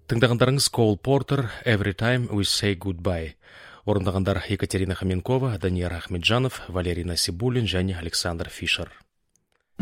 Тыңдағандарыңыз Cole Porter, Every Time We Say Goodbye. Орындағандар Екатерина Хоменкова, Данияр Ахмеджанов, Валерий Насибуллин және Александр Фишер.